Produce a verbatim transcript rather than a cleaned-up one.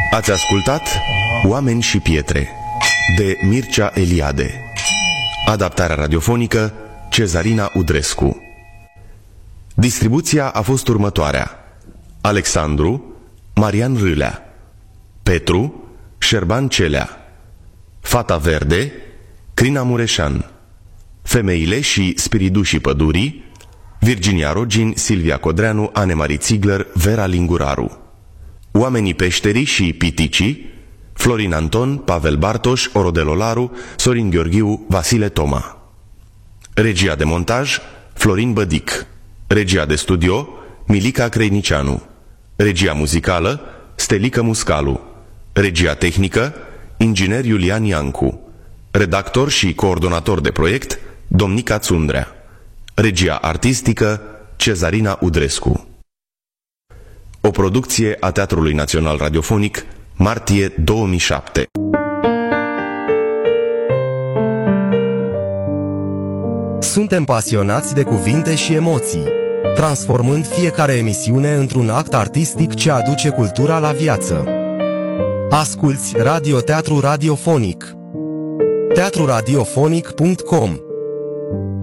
Ați ascultat Oameni și pietre de Mircea Eliade. Adaptarea radiofonică Cezarina Udrescu. Distribuția a fost următoarea: Alexandru Marian Râlea, Petru Șerban Celea, Fata Verde Crina Mureșan, Femeile și Spiridușii Pădurii Virginia Rogin, Silvia Codreanu, Anemarie Ziegler, Vera Linguraru. Oamenii Peșterii și Piticii Florin Anton, Pavel Bartoș, Orodel Olaru, Sorin Gheorghiu, Vasile Toma. Regia de montaj Florin Bădic. Regia de studio Milica Creinicianu. Regia muzicală Stelică Muscalu. Regia tehnică inginer Iulian Iancu. Redactor și coordonator de proiect Domnica Țundrea. Regia artistică Cezarina Udrescu. O producție a Teatrului Național Radiofonic, martie două mii șapte. Suntem pasionați de cuvinte și emoții, transformând fiecare emisiune într-un act artistic ce aduce cultura la viață. Asculți Radioteatru Radiofonic. teatru radiofonic punct com